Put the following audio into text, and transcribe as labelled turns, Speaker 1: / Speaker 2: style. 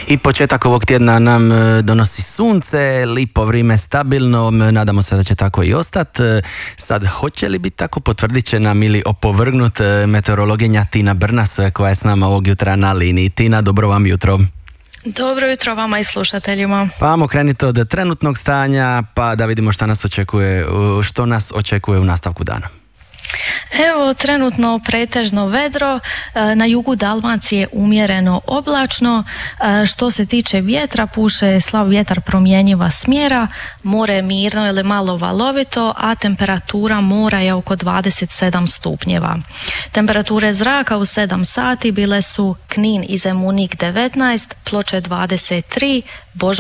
Speaker 1: I početak ovog tjedna nam donosi sunce, lipo vrijeme stabilno, nadamo se da će tako i ostati. Sad, hoće li biti tako, potvrdit će nam ili opovrgnut meteorologinja Tina Brnas koja je s nama ovog jutra na liniji. Tina, dobro vam jutro.
Speaker 2: Dobro jutro vama i slušateljima.
Speaker 1: Pa vamo krenite od trenutnog stanja pa da vidimo što nas očekuje u nastavku dana.
Speaker 2: Evo, trenutno pretežno vedro, na jugu Dalmacije umjereno oblačno, što se tiče vjetra, puše slab vjetar promjenjiva smjera, more je mirno ili malo valovito, a temperatura mora je oko 27 stupnjeva. Temperature zraka u 7 sati bile su Knin i Zemunik 19, Ploče 23,